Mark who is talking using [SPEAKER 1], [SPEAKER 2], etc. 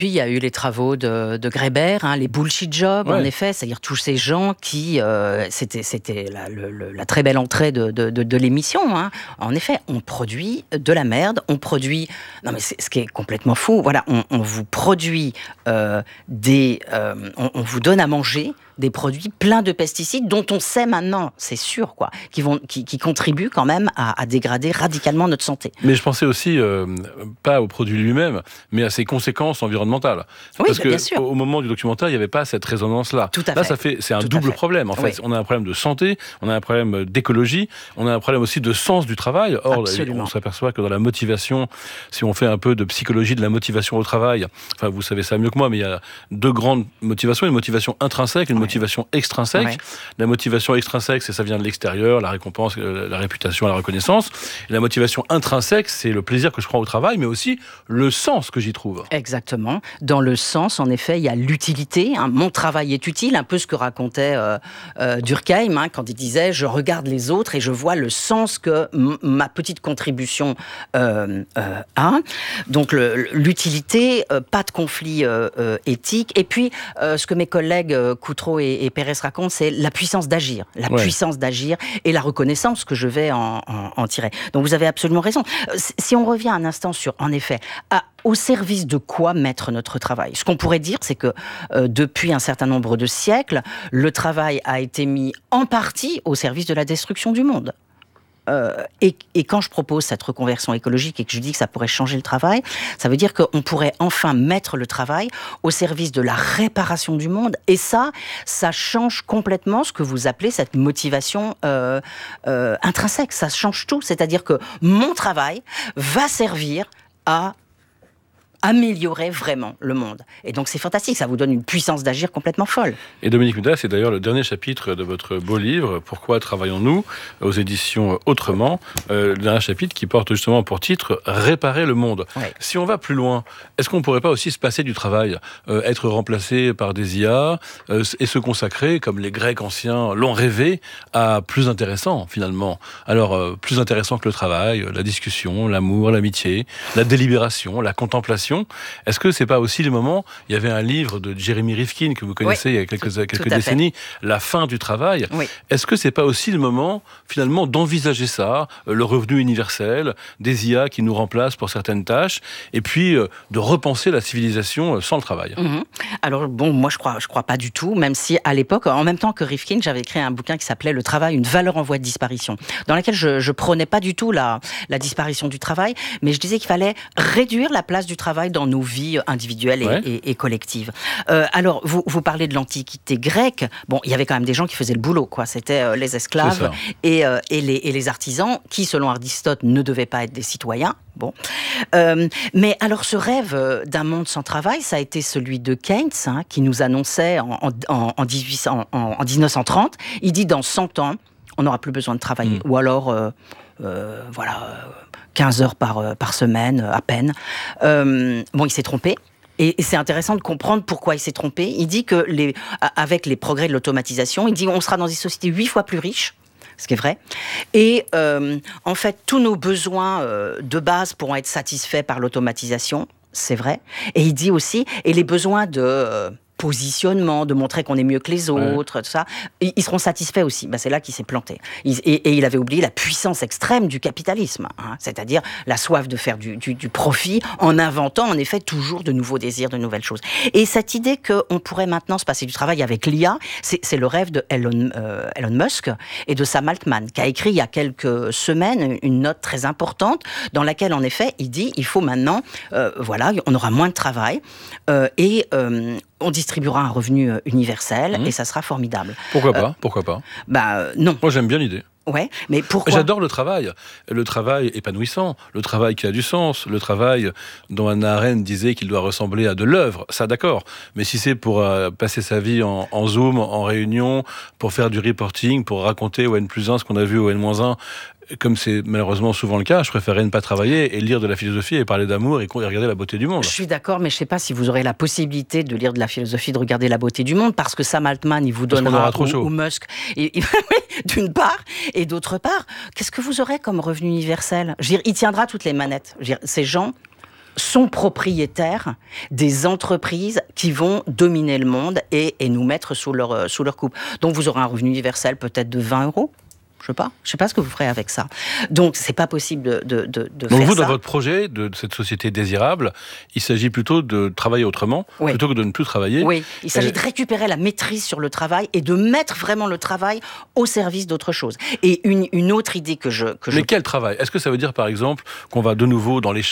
[SPEAKER 1] Puis il y a eu les travaux de Graeber, les bullshit jobs, en effet, c'est-à-dire tous ces gens qui, c'était la très belle entrée de l'émission. En effet, on produit de la merde, on produit, non mais c'est ce qui est complètement fou. Voilà, on vous produit on vous donne à manger des produits pleins de pesticides dont on sait maintenant, c'est sûr, qui contribuent quand même à dégrader radicalement notre santé.
[SPEAKER 2] Mais je pensais aussi, pas au produit lui-même, mais à ses conséquences environnementales.
[SPEAKER 1] Oui,
[SPEAKER 2] parce
[SPEAKER 1] bien
[SPEAKER 2] que
[SPEAKER 1] sûr.
[SPEAKER 2] au moment du documentaire, il n'y avait pas cette résonance-là.
[SPEAKER 1] Tout à
[SPEAKER 2] Là,
[SPEAKER 1] fait.
[SPEAKER 2] c'est un double problème. En fait, on a un problème de santé, on a un problème d'écologie, on a un problème aussi de sens du travail. Or, on s'aperçoit que dans la motivation, si on fait un peu de psychologie de la motivation au travail, enfin, vous savez ça mieux que moi, mais il y a deux grandes motivations, une motivation intrinsèque et une motivation extrinsèque. La motivation extrinsèque, ça vient de l'extérieur, la récompense, la réputation, la reconnaissance. Et la motivation intrinsèque, c'est le plaisir que je prends au travail, mais aussi le sens que j'y trouve.
[SPEAKER 1] Exactement. Dans le sens, en effet, il y a l'utilité. Mon travail est utile, un peu ce que racontait Durkheim, quand il disait « je regarde les autres et je vois le sens que ma petite contribution a ». Donc l'utilité, pas de conflit éthique. Et puis, ce que mes collègues Coutreau et Pérez racontent, c'est la puissance d'agir. La puissance d'agir et la reconnaissance que je vais en tirer. Donc vous avez absolument raison. Si on revient un instant sur, en effet, au service de quoi mettre notre travail ? Ce qu'on pourrait dire, c'est que depuis un certain nombre de siècles, le travail a été mis en partie au service de la destruction du monde. Et quand je propose cette reconversion écologique et que je dis que ça pourrait changer le travail, ça veut dire qu'on pourrait enfin mettre le travail au service de la réparation du monde. Et ça change complètement ce que vous appelez cette motivation intrinsèque. Ça change tout. C'est-à-dire que mon travail va servir à améliorer vraiment le monde. Et donc c'est fantastique, ça vous donne une puissance d'agir complètement folle.
[SPEAKER 2] Et Dominique Muda, c'est d'ailleurs le dernier chapitre de votre beau livre, Pourquoi travaillons-nous, aux éditions Autrement, le dernier chapitre qui porte justement pour titre Réparer le monde. Si on va plus loin, est-ce qu'on ne pourrait pas aussi se passer du travail, être remplacé par des IA et se consacrer, comme les Grecs anciens l'ont rêvé, à plus intéressant finalement. Alors, plus intéressant que le travail, la discussion, l'amour, l'amitié, la délibération, la contemplation. Est-ce que c'est pas aussi le moment, il y avait un livre de Jeremy Rifkin que vous connaissez il y a quelques décennies, La fin du travail. Est-ce que c'est pas aussi le moment finalement d'envisager ça, le revenu universel, des IA qui nous remplacent pour certaines tâches, et puis de repenser la civilisation sans le travail?
[SPEAKER 1] Alors bon, moi je crois pas du tout, même si à l'époque, en même temps que Rifkin, j'avais écrit un bouquin qui s'appelait Le travail, une valeur en voie de disparition, dans laquelle je prônais pas du tout la disparition du travail, mais je disais qu'il fallait réduire la place du travail dans nos vies individuelles et collectives. Alors, vous parlez de l'Antiquité grecque. Bon, il y avait quand même des gens qui faisaient le boulot, C'était les esclaves et les artisans qui, selon Aristote, ne devaient pas être des citoyens. Bon. Mais alors, ce rêve d'un monde sans travail, ça a été celui de Keynes, qui nous annonçait en 1930. Il dit, dans 100 ans, on n'aura plus besoin de travailler. Ou alors... 15 heures par semaine, à peine. Bon, il s'est trompé. Et c'est intéressant de comprendre pourquoi il s'est trompé. Il dit que avec les progrès de l'automatisation, il dit qu'on sera dans une société 8 fois plus riche, ce qui est vrai. Et en fait, tous nos besoins de base pourront être satisfaits par l'automatisation, c'est vrai. Et il dit aussi, et les besoins de... positionnement, de montrer qu'on est mieux que les autres, tout ça, ils seront satisfaits aussi. C'est là qu'il s'est planté. Et il avait oublié la puissance extrême du capitalisme, c'est-à-dire la soif de faire du profit en inventant en effet toujours de nouveaux désirs, de nouvelles choses. Et cette idée qu'on pourrait maintenant se passer du travail avec l'IA, c'est le rêve de Elon Musk et de Sam Altman, qui a écrit il y a quelques semaines une note très importante dans laquelle en effet il dit il faut maintenant, on aura moins de travail et on distribuera un revenu universel et ça sera formidable.
[SPEAKER 2] Pourquoi pas
[SPEAKER 1] Non.
[SPEAKER 2] Moi, j'aime bien l'idée.
[SPEAKER 1] Ouais, mais pourquoi ?
[SPEAKER 2] J'adore le travail épanouissant, le travail qui a du sens, le travail dont Hannah Arendt disait qu'il doit ressembler à de l'œuvre, ça d'accord. Mais si c'est pour passer sa vie en Zoom, en réunion, pour faire du reporting, pour raconter au N+1 ce qu'on a vu au N-1, comme c'est malheureusement souvent le cas, je préférerais ne pas travailler et lire de la philosophie et parler d'amour et regarder la beauté du monde.
[SPEAKER 1] Je suis d'accord, mais je ne sais pas si vous aurez la possibilité de lire de la philosophie, de regarder la beauté du monde, parce que Sam Altman, il vous donnera, ou Musk, d'une part, et d'autre part, qu'est-ce que vous aurez comme revenu universel ? Il tiendra toutes les manettes. Ces gens... sont propriétaires des entreprises qui vont dominer le monde et nous mettre sous leur coupe. Donc vous aurez un revenu universel peut-être de 20 euros. Je sais pas ce que vous ferez avec ça. Donc, c'est pas possible de
[SPEAKER 2] Donc
[SPEAKER 1] faire
[SPEAKER 2] vous,
[SPEAKER 1] ça.
[SPEAKER 2] dans votre projet de cette société désirable, il s'agit plutôt de travailler autrement, plutôt que de ne plus travailler.
[SPEAKER 1] Oui, il s'agit de récupérer la maîtrise sur le travail et de mettre vraiment le travail au service d'autre chose. Et une autre idée que je...
[SPEAKER 2] Mais quel travail ? Est-ce que ça veut dire, par exemple, qu'on va de nouveau dans les